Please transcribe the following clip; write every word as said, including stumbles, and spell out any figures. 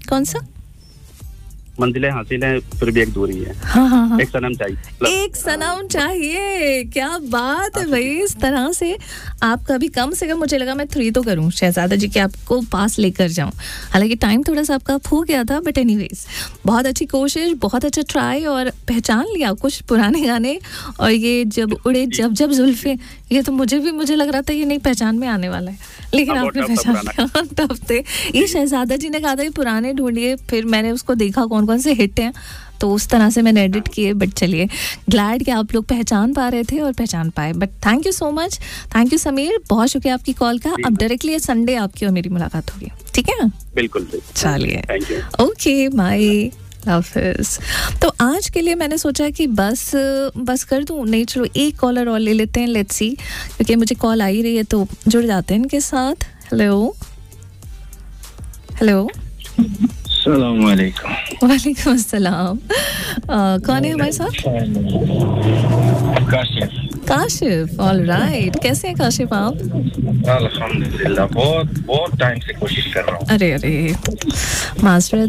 कौन सा? मंजिलें हासिल हैं फिर भी एक दूरी है। हाँ हाँ हाँ। एक सनम चाहिए। एक सनम चाहिए, क्या बात है भाई। इस तरह से आपका भी कम से कम मुझे लगा मैं थ्री तो करूं शहजादा जी के आपको पास लेकर जाऊं। हालांकि टाइम थोड़ा सा आपका हो गया था, बट एनीवेज बहुत अच्छी कोशिश, बहुत अच्छा ट्राई, और पहचान लिया कुछ पुराने गाने। और ये जब उड़े जब जब जुल्फे, ये तो मुझे भी मुझे लग रहा था ये नहीं पहचान में आने वाला है, लेकिन आपने पहचान लिया। टफ थे ये। शहजादा जी ने कहा था कि पुराने ढूंढिए, फिर मैंने उसको देखा कौन कौन से हिट हैं, तो उस तरह से मैंने एडिट किए। बट चलिए, ग्लैड कि आप लोग पहचान पा रहे थे और पहचान पाए। But thank you so much, thank you Sameer, बहुत शुक्रिया आपकी कॉल का। अब डायरेक्टली संडे आपकी और मेरी मुलाकात होगी, ठीक है? बिल्कुल। चलिए, ओके, बाय, हाफिज। तो आज के लिए मैंने सोचा कि बस बस कर दूं, नहीं चलो एक कॉलर और ले लेते हैं, लेट्स सी, क्योंकि मुझे कॉल आ ही रही है तो जुड़ जाते हैं इनके साथ। हेलो हेलो, अस्सलाम वालेकुम। वालेकुम अस्सलाम। कौन है हमारे साथ? काशिफ। Kashif, all right. कैसे हैं काशिफ आप? अल्हम्दुलिल्लाह, बहुत बहुत टाइम से कोशिश कर रहा हूँ। अरे अरे, मास्टर